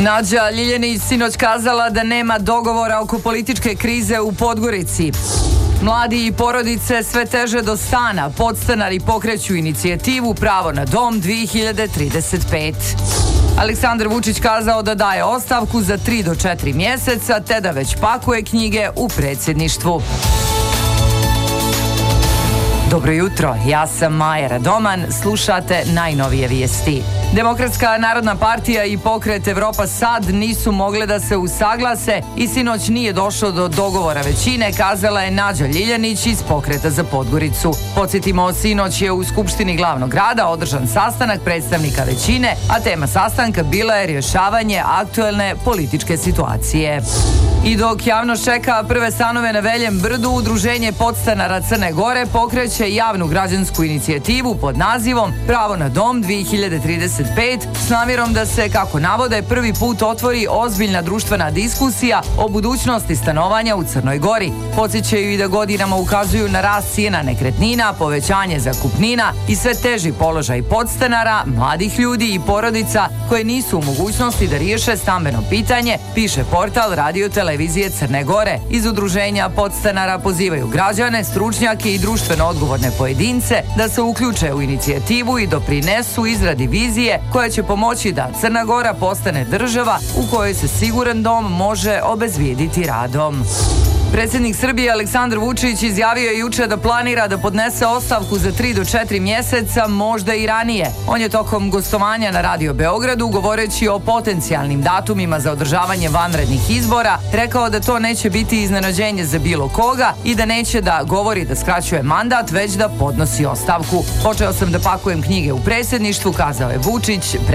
Nađa Ljiljanić sinoć kazala da nema dogovora oko političke krize u Podgorici. Mladi i porodice sve teže do stana. Podstanari pokreću inicijativu Pravo na dom 2035. Aleksandar Vučić kazao da daje ostavku za 3 do 4 mjeseca, te da već pakuje knjige u predsjedništvu. Dobro jutro, ja sam Maja Radoman, slušate najnovije vijesti. Demokratska narodna partija i pokret Evropa Sad nisu mogle da se usaglase i sinoć nije došlo do dogovora većine, kazala je Nađa Ljiljanić iz Pokreta za Podgoricu. Podsjetimo, sinoć je u Skupštini glavnog grada održan sastanak predstavnika većine, a tema sastanka bila je rješavanje aktuelne političke situacije. I dok javnost čeka prve stanove na Veljem Brdu, Udruženje podstanara Crne Gore pokreće javnu građansku inicijativu pod nazivom Pravo na dom 2035 s namjerom da se, kako navode, prvi put otvori ozbiljna društvena diskusija o budućnosti stanovanja u Crnoj Gori. Podsjećaju i da godinama ukazuju na rast cijena nekretnina, povećanje zakupnina i sve teži položaj podstanara, mladih ljudi i porodica koje nisu u mogućnosti da riješe stambeno pitanje, piše portal Radio Televizije Crne Gore. Iz Udruženja podstanara pozivaju građane, stručnjake i društveno odgovorne pojedince da se uključe u inicijativu i doprinesu izradi vizije koja će pomoći da Crna Gora postane država u kojoj se siguran dom može obezbijediti radom. Predsjednik Srbije Aleksandar Vučić izjavio je juče da planira da podnese ostavku za 3 do 4 mjeseca, možda i ranije. On je tokom gostovanja na Radio Beogradu, govoreći o potencijalnim datumima za održavanje vanrednih izbora, rekao da to neće biti iznenađenje za bilo koga i da neće da govori da skraćuje mandat, već da podnosi ostavku. Počeo sam da pakujem knjige u predsjedništvu, kazao je Vučić.